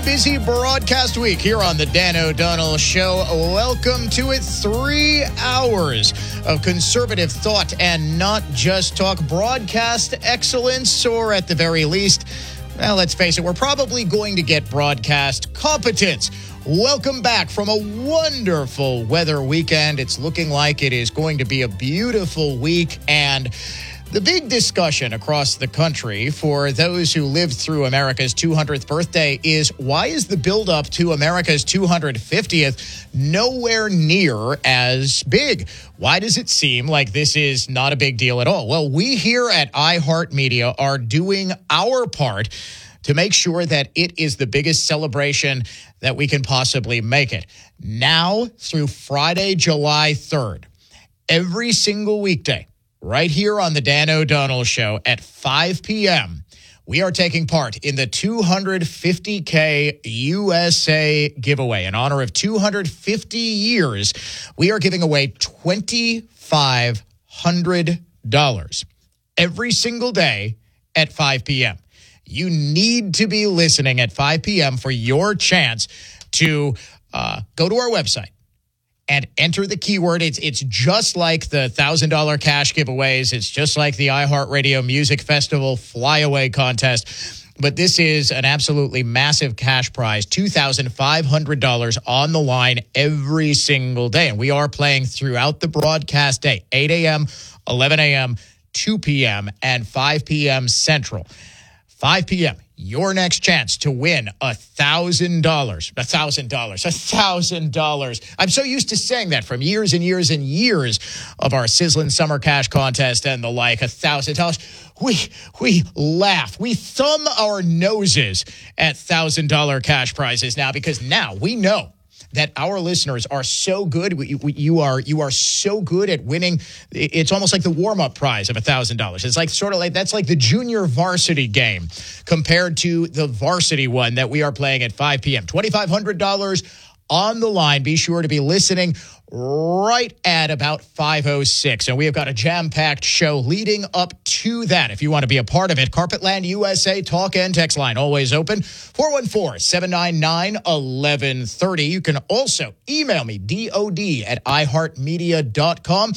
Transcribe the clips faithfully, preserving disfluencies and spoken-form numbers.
busy broadcast week here on the Dan O'Donnell Show. Welcome to it. Three hours of conservative thought and not just talk. Broadcast excellence, or at the very least, well, let's face it, we're probably going to get broadcast competence. Welcome back from a wonderful weather weekend. It's looking like it is going to be a beautiful week, and the big discussion across the country for those who lived through America's two hundredth birthday is, why is the buildup to America's two hundred fiftieth nowhere near as big? Why does it seem like this is not a big deal at all? Well, we here at iHeartMedia are doing our part to make sure that it is the biggest celebration that we can possibly make it. Now through Friday, July third, every single weekday, right here on the Dan O'Donnell Show at five p.m., we are taking part in the two hundred fifty K U S A giveaway. In honor of two hundred fifty years, we are giving away two thousand five hundred dollars every single day at five p.m. You need to be listening at five p.m. for your chance to uh, go to our website and enter the keyword. It's it's just like the one thousand dollars cash giveaways. It's just like the iHeartRadio Music Festival flyaway contest. But this is an absolutely massive cash prize, two thousand five hundred dollars on the line every single day. And we are playing throughout the broadcast day, eight a.m., eleven a.m., two p.m., and five p.m. Central. five p.m., your next chance to win one thousand dollars. one thousand dollars. one thousand dollars. I'm so used to saying that from years and years and years of our sizzling summer cash contest and the like. one thousand dollars. We we laugh. We thumb our noses at one thousand dollars cash prizes now, because now we know that our listeners are so good. We, we, you are you are so good at winning. It's almost like the warm-up prize of one thousand dollars. It's like sort of like, that's like the junior varsity game compared to the varsity one that we are playing at five p.m. two thousand five hundred dollars on the line. Be sure to be listening right at about five oh six. And we have got a jam-packed show leading up to that. If you want to be a part of it, Carpetland U S A talk and text line always open, four one four, seven nine nine, one one three zero. You can also email me, D O D at i heart media dot com,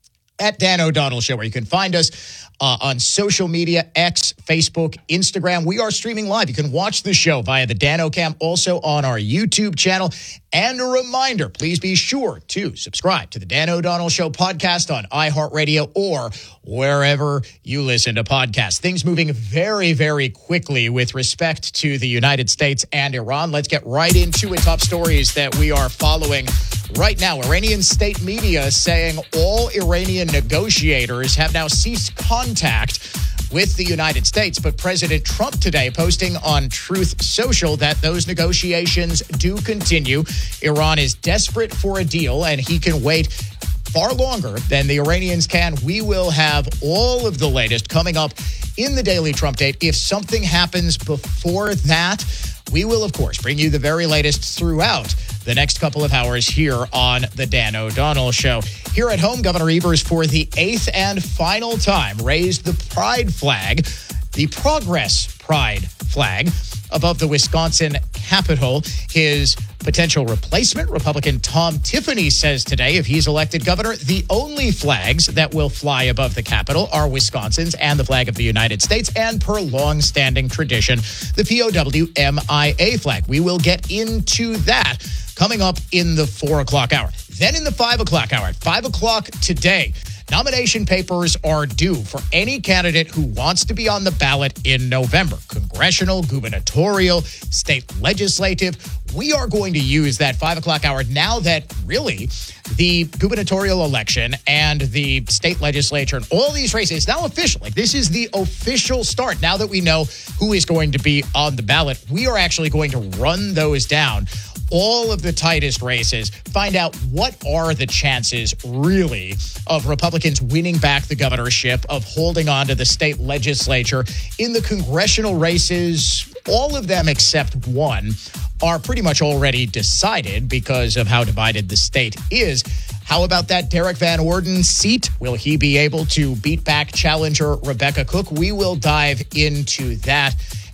at Dan O'Donnell Show, where you can find us uh, on social media, X, Facebook, Instagram. We are streaming live. You can watch the show via the Dan O'Cam, also on our YouTube channel. And a reminder, please be sure to subscribe to the Dan O'Donnell Show podcast on iHeartRadio or wherever you listen to podcasts. Things moving very, very quickly with respect to the United States and Iran. Let's get right into it. Top stories that we are following right now. Iranian state media saying all Iranian negotiators have now ceased contact with the United States. But President Trump today posting on Truth Social that those negotiations do continue. Iran is desperate for a deal, and he can wait far longer than the Iranians can. We will have all of the latest coming up in the Daily Trump Date. If something happens before that, we will, of course, bring you the very latest throughout the next couple of hours here on the Dan O'Donnell Show. Here at home, Governor Evers, for the eighth and final time, raised the pride flag, the Progress Pride flag, above the Wisconsin Capitol. His potential replacement, Republican Tom Tiffany, says today, if he's elected governor, the only flags that will fly above the Capitol are Wisconsin's and the flag of the United States, and per long-standing tradition, the P O W M I A flag. We will get into that coming up in the four o'clock hour. Then in the five o'clock hour, at five o'clock today, nomination papers are due for any candidate who wants to be on the ballot in November. Congressional, gubernatorial, state legislative. We are going to use that five o'clock hour now that really the gubernatorial election and the state legislature and all these races is now official. Like, this is the official start. Now that we know who is going to be on the ballot, we are actually going to run those down, all of the tightest races, find out what are the chances really of Republicans winning back the governorship, of holding on to the state legislature. In the congressional races, all of them except one are pretty much already decided because of how divided the state is. How about that Derek Van Orden seat? Will he be able to beat back challenger Rebecca Cook? We will dive into that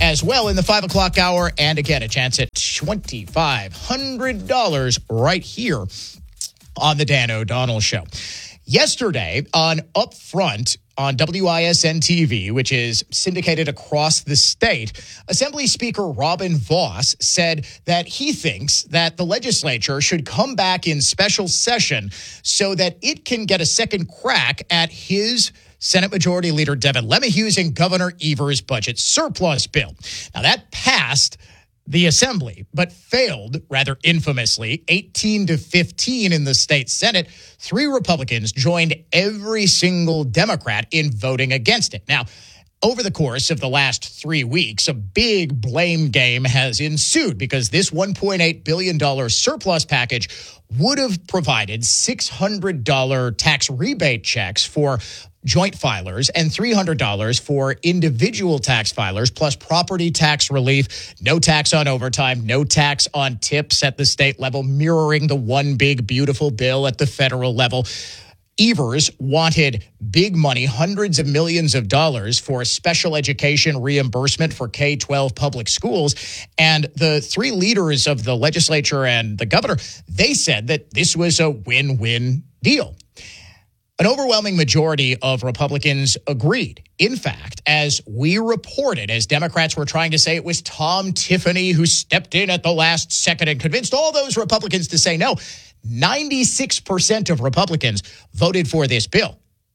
as well in the five o'clock hour. And again, a chance at twenty-five hundred dollars right here on the Dan O'Donnell Show. Yesterday on Upfront on W I S N T V, which is syndicated across the state, Assembly Speaker Robin Vos said that he thinks that the legislature should come back in special session so that it can get a second crack at his Senate Majority Leader Devin LeMahieu's and Governor Evers' budget surplus bill. Now, that passed the Assembly, but failed rather infamously, eighteen to fifteen in the state Senate. Three Republicans joined every single Democrat in voting against it. Now, over the course of the last three weeks, a big blame game has ensued because this one point eight billion dollars surplus package would have provided six hundred dollars tax rebate checks for joint filers and three hundred dollars for individual tax filers, plus property tax relief, no tax on overtime, no tax on tips at the state level, mirroring the one big beautiful bill at the federal level. Evers wanted big money, hundreds of millions of dollars for special education reimbursement for K twelve public schools. And the three leaders of the legislature and the governor, they said that this was a win-win deal. An overwhelming majority of Republicans agreed. In fact, as we reported, as Democrats were trying to say it was Tom Tiffany who stepped in at the last second and convinced all those Republicans to say no, ninety-six percent of Republicans voted for this bill.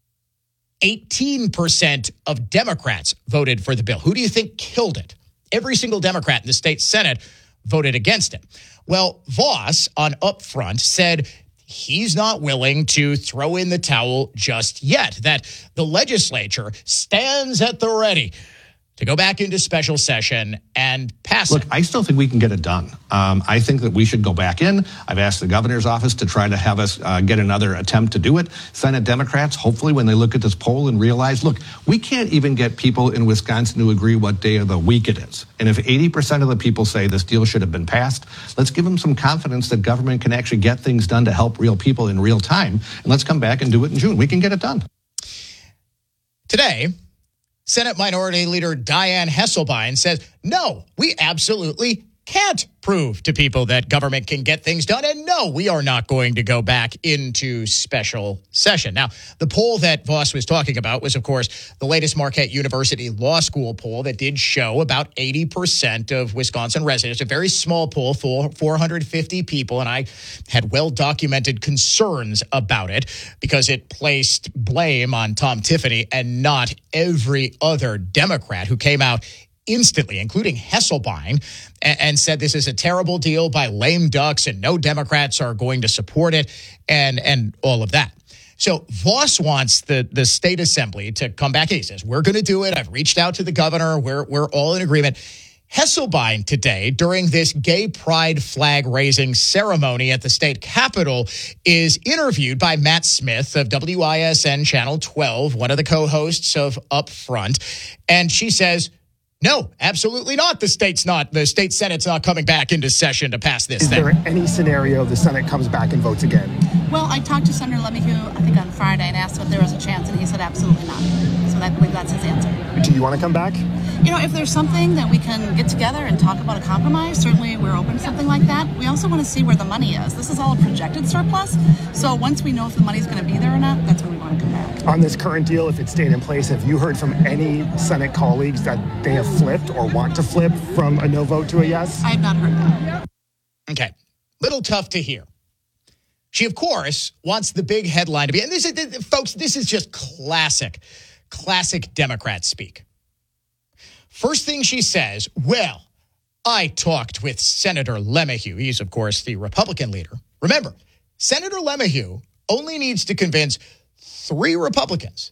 eighteen percent of Democrats voted for the bill. Who do you think killed it? Every single Democrat in the state Senate voted against it. Well, Vos on Upfront said he's not willing to throw in the towel just yet, that the legislature stands at the ready to go back into special session and pass Look, it. I still think we can get it done. Um, I think that we should go back in. I've asked the governor's office to try to have us uh, get another attempt to do it. Senate Democrats, hopefully when they look at this poll and realize, look, we can't even get people in Wisconsin to agree what day of the week it is. And if eighty percent of the people say this deal should have been passed, let's give them some confidence that government can actually get things done to help real people in real time. And let's come back and do it in June. We can get it done. Today, Senate Minority Leader Dianne Hesselbein says, no, we absolutely can't prove to people that government can get things done. And no, we are not going to go back into special session. Now, the poll that Vos was talking about was, of course, the latest Marquette University Law School poll that did show about eighty percent of Wisconsin residents, a very small poll, for four hundred fifty people. And I had well-documented concerns about it because it placed blame on Tom Tiffany and not every other Democrat who came out instantly, including Hesselbein, and, and said this is a terrible deal by lame ducks and no Democrats are going to support it and, and all of that. So Vos wants the, the state assembly to come back. He says, we're going to do it. I've reached out to the governor. We're, we're all in agreement. Hesselbein today, during this gay pride flag raising ceremony at the state capitol, is interviewed by Matt Smith of W I S N Channel twelve, one of the co-hosts of Upfront. And she says, no, absolutely not. The state's not, the state Senate's not coming back into session to pass this Is thing. there any scenario the Senate comes back and votes again? Well, I talked to Senator LeMahieu, I think on Friday, and asked if there was a chance, and he said absolutely not. So I believe that's his answer. Do you want to come back? You know, if there's something that we can get together and talk about a compromise, certainly we're open to something like that. We also want to see where the money is. This is all a projected surplus. So once we know if the money's going to be there or not, that's when we want to come back. On this current deal, if it stayed in place, have you heard from any Senate colleagues that they have flipped or want to flip from a no vote to a yes? I have not heard that. Okay. Little tough to hear. She, of course, wants the big headline to be, and this is, folks, this is just classic, classic Democrat speak. First thing she says, well, I talked with Senator LeMahieu. He's, of course, the Republican leader. Remember, Senator LeMahieu only needs to convince three Republicans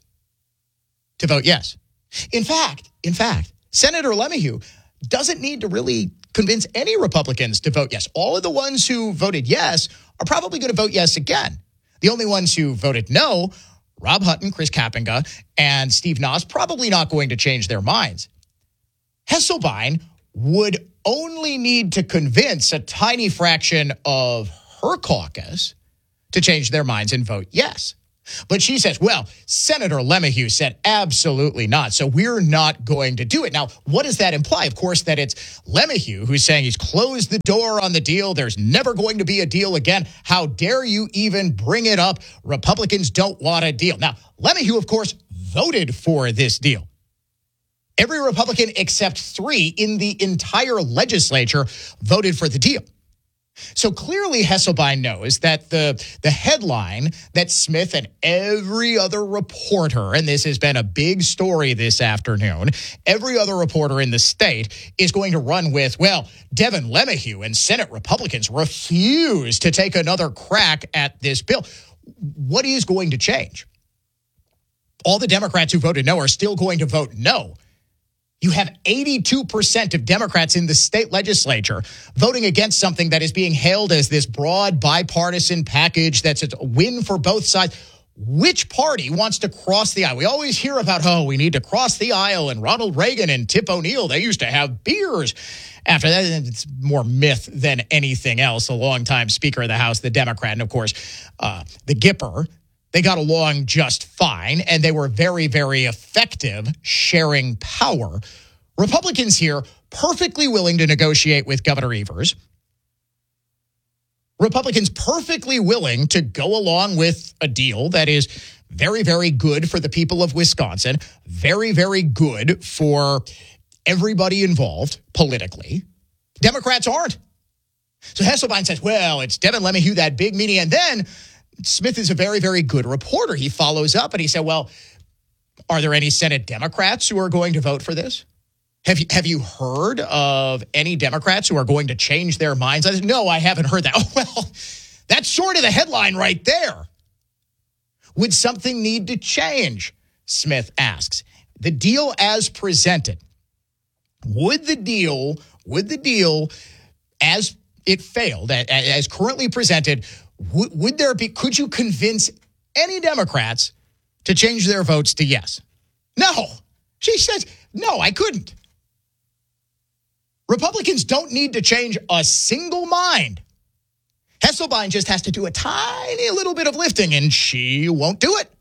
to vote yes. In fact, in fact, Senator LeMahieu doesn't need to really convince any Republicans to vote yes. All of the ones who voted yes are probably going to vote yes again. The only ones who voted no, Rob Hutton, Chris Kapenga, and Steve Noss, probably not going to change their minds. Hesselbein would only need to convince a tiny fraction of her caucus to change their minds and vote yes. But she says, well, Senator LeMahieu said absolutely not. So we're not going to do it. Now, what does that imply? Of course, that it's LeMahieu who's saying he's closed the door on the deal. There's never going to be a deal again. How dare you even bring it up? Republicans don't want a deal. Now, LeMahieu, of course, voted for this deal. Every Republican except three in the entire legislature voted for the deal. So clearly Hesselbein knows that the, the headline that Smith and every other reporter, and this has been a big story this afternoon, every other reporter in the state is going to run with, well, Devin LeMahieu and Senate Republicans refuse to take another crack at this bill. What is going to change? All the Democrats who voted no are still going to vote no. You have eighty-two percent of Democrats in the state legislature voting against something that is being hailed as this broad bipartisan package that's a win for both sides. Which party wants to cross the aisle? We always hear about, oh, we need to cross the aisle, and Ronald Reagan and Tip O'Neill, they used to have beers. After that, it's more myth than anything else. A longtime Speaker of the House, the Democrat, and of course, uh, the Gipper. They got along just fine, and they were very, very effective sharing power. Republicans here perfectly willing to negotiate with Governor Evers. Republicans perfectly willing to go along with a deal that is very, very good for the people of Wisconsin, very, very good for everybody involved politically. Democrats aren't. So Hesselbein says, well, it's Devin LeMahieu, that big meeting, and then Smith is a very, very good reporter. He follows up and he said, well, are there any Senate Democrats who are going to vote for this? Have you, have you heard of any Democrats who are going to change their minds? I said, no, I haven't heard that. Oh, well, that's sort of the headline right there. Would something need to change? Smith asks. The deal as presented. Would the deal, would the deal as it failed, as currently presented, Would, would there be, could you convince any Democrats to change their votes to yes? No. She says, no, I couldn't. Republicans don't need to change a single mind. Hesselbein just has to do a tiny little bit of lifting, and she won't do it.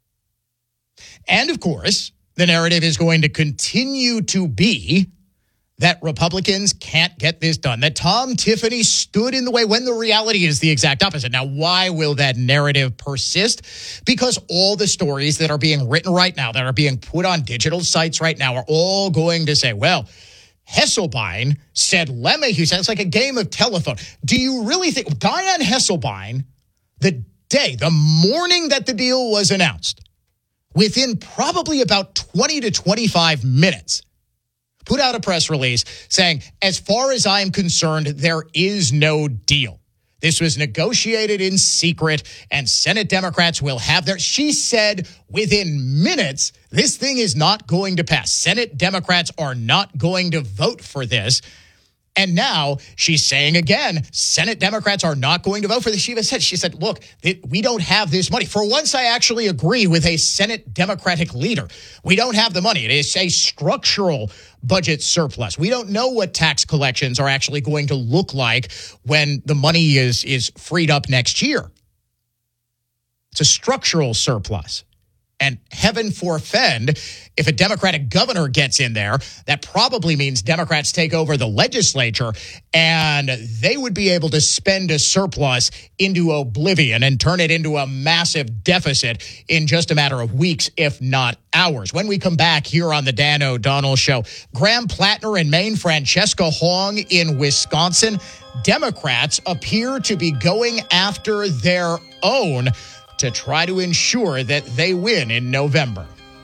And of course, the narrative is going to continue to be that Republicans can't get this done, that Tom Tiffany stood in the way, when the reality is the exact opposite. Now, why will that narrative persist? Because all the stories that are being written right now, that are being put on digital sites right now, are all going to say, well, Hesselbein said LeMahieu said, it's like a game of telephone. Do you really think Dianne Hesselbein, the day, the morning that the deal was announced, within probably about twenty to twenty-five minutes, put out a press release saying, as far as I'm concerned, there is no deal. This was negotiated in secret, and Senate Democrats will have their... She said within minutes, this thing is not going to pass. Senate Democrats are not going to vote for this. And now she's saying again, Senate Democrats are not going to vote for this. She said, she said, look, we don't have this money. For once, I actually agree with a Senate Democratic leader. We don't have the money. It is a structural budget surplus. We don't know what tax collections are actually going to look like when the money is, is freed up next year. It's a structural surplus. And heaven forfend, if a Democratic governor gets in there, that probably means Democrats take over the legislature, and they would be able to spend a surplus into oblivion and turn it into a massive deficit in just a matter of weeks, if not hours. When we come back here on the Dan O'Donnell Show, Graham Plattner in Maine, Francesca Hong in Wisconsin, Democrats appear to be going after their own to try to ensure that they win in November.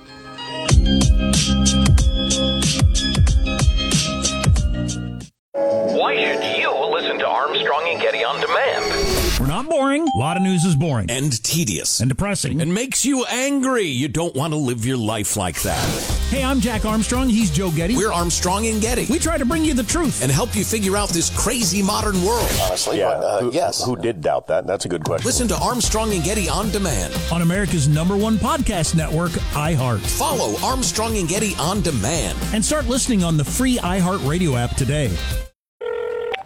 Why should you listen to Armstrong and Getty on demand? We're not boring. A lot of news is boring. And tedious. And depressing. And makes you angry. You don't want to live your life like that. Hey, I'm Jack Armstrong. He's Joe Getty. We're Armstrong and Getty. We try to bring you the truth. And help you figure out this crazy modern world. Honestly, yeah, uh, who, yes. Who did doubt that? That's a good question. Listen to Armstrong and Getty on demand. On America's number one podcast network, iHeart. Follow Armstrong and Getty on demand. And start listening on the free iHeart Radio app today.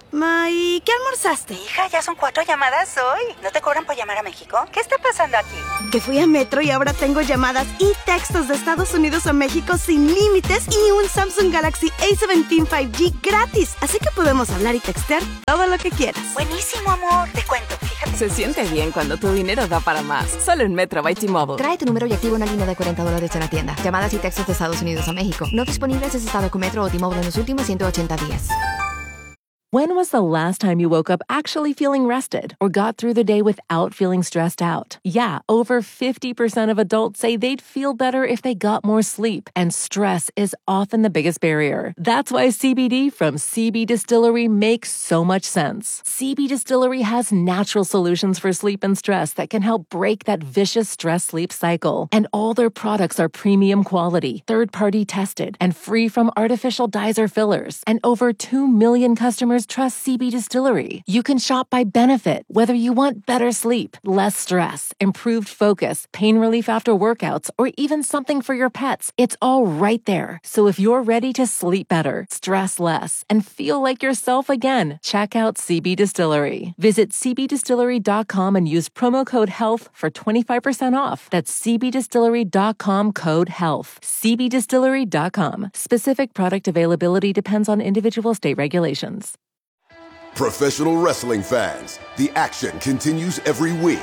Ma, ¿y qué almorzaste? Hija, ya son cuatro llamadas hoy. ¿No te cobran por llamar a México? ¿Qué está pasando aquí? Que fui a Metro y ahora tengo llamadas y textos de Estados Unidos a México sin límites y un Samsung Galaxy A diecisiete cinco G gratis. Así que podemos hablar y textear todo lo que quieras. Buenísimo, amor. Te cuento, fíjate. Se siente bien cuando tu dinero da para más. Solo en Metro by T-Mobile. Trae tu número y activa una línea de cuarenta dólares en la tienda. Llamadas y textos de Estados Unidos a México. No disponibles en estado con Metro o T-Mobile en los últimos ciento ochenta días. When was the last time you woke up actually feeling rested or got through the day without feeling stressed out? Yeah, over fifty percent of adults say they'd feel better if they got more sleep, and stress is often the biggest barrier. That's why C B D from C B Distillery makes so much sense. C B Distillery has natural solutions for sleep and stress that can help break that vicious stress-sleep cycle. And all their products are premium quality, third-party tested, and free from artificial dyes or fillers. And over two million customers trust C B Distillery. You can shop by benefit, whether you want better sleep, less stress, improved focus, pain relief after workouts, or even something for your pets. It's all right there. So if you're ready to sleep better, stress less, and feel like yourself again, check out C B Distillery. Visit c b distillery dot com and use promo code HEALTH for twenty-five percent off. That's c b distillery dot com code HEALTH. c b distillery dot com. Specific product availability depends on individual state regulations. Professional wrestling fans, the action continues every week.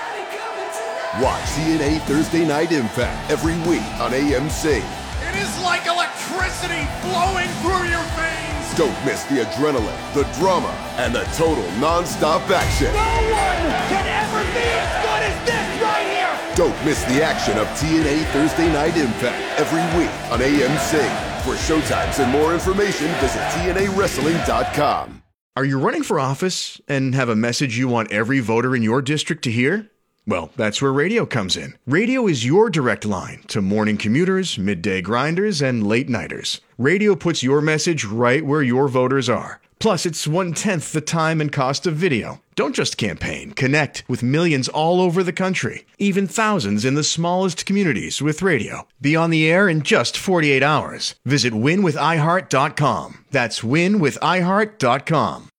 Watch T N A Thursday Night Impact every week on A M C. It is like electricity flowing through your veins. Don't miss the adrenaline, the drama, and the total non-stop action. No one can ever be as good as this right here. Don't miss the action of T N A Thursday Night Impact every week on A M C. For showtimes and more information, visit T N A wrestling dot com. Are you running for office and have a message you want every voter in your district to hear? Well, that's where radio comes in. Radio is your direct line to morning commuters, midday grinders, and late nighters. Radio puts your message right where your voters are. Plus, it's one-tenth the time and cost of video. Don't just campaign. Connect with millions all over the country, even thousands in the smallest communities with radio. Be on the air in just forty-eight hours. Visit win with i heart dot com. That's win with i heart dot com.